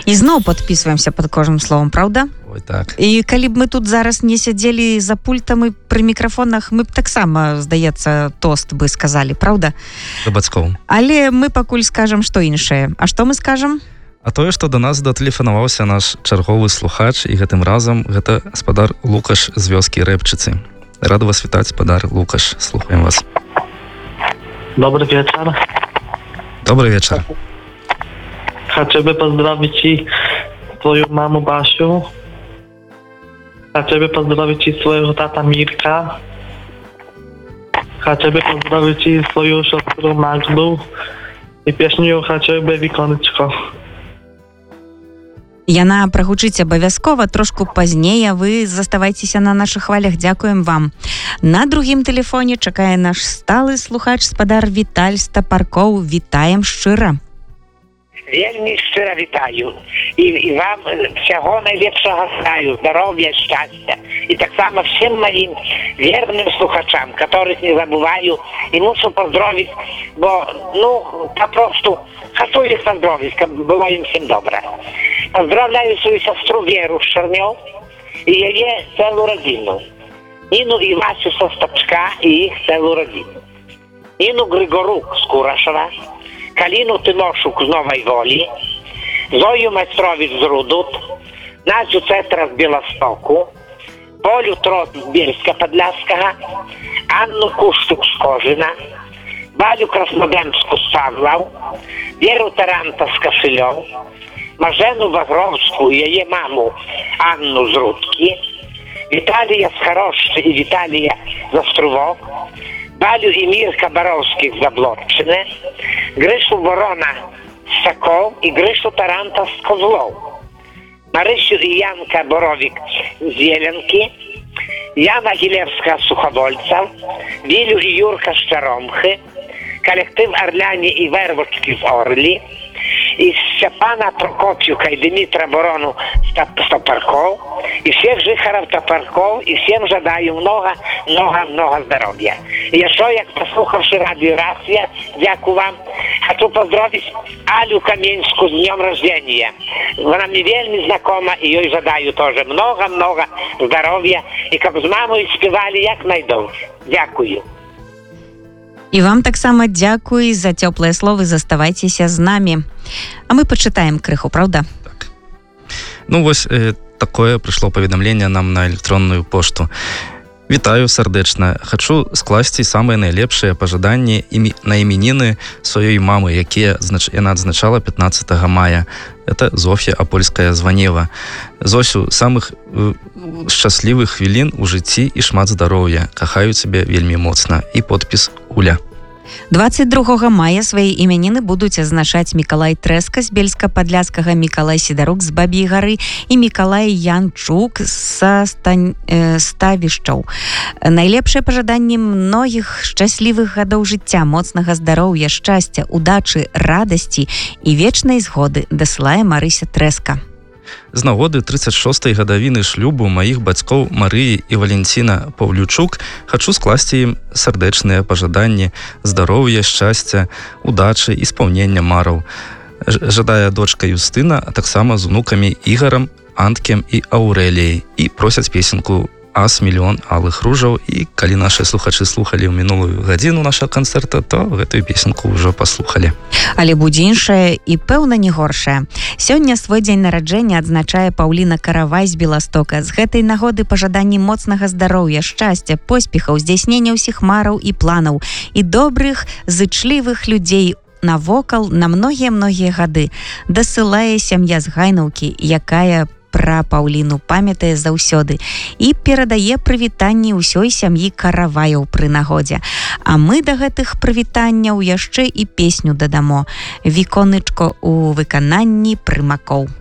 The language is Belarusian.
зноў подписываемся под кожным словом, правда? Ой, так. І калі б мы тут зараз не сядзелі за пультам і пры мікрафонах, мы б таксама, здаецца, тост бы сказалі, правда? За бацькоў. Але мы пакуль скажам, што іншае. А што мы скажам? А тое, што да нас датэлефанаваўся наш чарговы слухач, і гэтым разам гэта гаспадар Лукаш з вёскі Рэбчыцы. Рада вас вітаць, спадар Лукаш. Слухаем вас. Добрый вечер. Добрый вечер. Хочу бы поздравить и твою маму Башу. Хочу бы поздравить и своего тата Мирка. Хочу бы поздравить и свою сестру Магду. И песню хочу бы виконечко. Яна прагучыць абавязкова, трошку пазней, а вы заставайцеся на нашых хвалях. Дзякуем вам. На другім тэлефоне чакае наш сталы слухач, спадар Віталь з Тапаркоў. Вітаем шчыра. Вельмі шчыра вітаю. І вам всяго найлепшага знаю, здоров'я, щастя. І таксама всім моїм верним слухачам, которых не забываю, і мушу поздравить, бо, попросту, хочу їх поздравить, щоб було їм всім добре. Поздравляю свою сестру Веру Шернёв і її цілу родину. Ніну і Васю со Стопчка і їх цілу родину. Ніну Григорук з Курашева, Калину Тимошук з Нової Волі, Зою Майстрович з Рудут, Надю Цетра з Білостоку, Полю Трот з Бєльська-Подляского, Анну Куштук з Кожина, Валю Краснодемську з Павлов, Віру Таранта з Кошельов, Мажену Вагровську і її маму Анну з Рудки, Віталія з Хорошки і Віталія з Островок, Балю і Мірка Боровських з Заблотчини, Гришу Ворона з Сокол і Гришу Таранта з Козлов, Марисю і Янка Боровік з Єленки, Яна Гілевська з Суховольця, Вілю і Юрка з Черомхи, колектив Орляні і Вервочки з Орлі, и Степана Прокопьюка и Дмитра Борону с Топорков, и всех жихаров Топорков, и всем желаю много здоровья. И еще, як послухавши радио «Рация», дякую вам, хочу поздравить Алю Каменську с днем рождения. Она мне вельми знакома, и ей желаю тоже много здоровья, и как с мамой спевали, як найдовше. Дякую. І вам таксама дзякуй за цёплыя словы, заставайцеся з намі. А мы пачытаем крыху, правда? Так. Вось такое прыйшло паведамленне нам на электронную пошту. Вітаю сардэчна. Хачу скласці самыя найлепшыя пажаданні на імяніны сваёй мамы, якія яна адзначала 15 мая. Это Зофья Апольская Званева. Зосю, самых шчаслівых хвілін у жыцці і шмат здароўя. Кахаю цябе вельмі моцна. І подпіс Уля. 22 мая свае імяніны будуць азначаць Мікалай Трэска з Бельска-Падляскага, Мікалай Сідарук з Баб'яй гары і Мікалай Янчук са Ставішчаў. Найлепшыя пажаданні многіх шчаслівых гадоў жыцця, моцнага здароўя, шчасця, удачы, радасці і вечнай згоды дасылае Марыся Трэска. З нагоды 36-й гадавіны шлюбу маіх бацькоў Марыі і Валенціна Паўлючук хачу скласці ім сардэчныя пажаданні здароўя, шчасця, удачы і спаўнення мараў. Жадае дочка Юстына, а таксама з унукамі Ігарам, Анткем і Аўрэліяй. І просяць песенку «Ас мільён алых ружаў». І калі нашы слухачы слухалі ў мінулую гадзіну нашага канцэрта, то гэтую песенку ўжо паслухалі. Але будзе іншая і, пэўна, не горшая. Сёння свой дзень нараджэння адзначае Паўліна Каравай з Беластока. З гэтай нагоды пажаданні моцнага здароўя, шчасця, поспехаў, здзяйснення ўсіх мараў і планаў і добрых, зычлівых людзей навокал на многія гады дасылае сям'я з Гайнаўкі, якая пра Паўліну памятае заўсёды і перадае прывітанні ўсёй сям'і Караваяў пры нагодзе. А мы да гэтых прывітанняў яшчэ і песню дадамо. Віконечко у выкананні Прымакоў.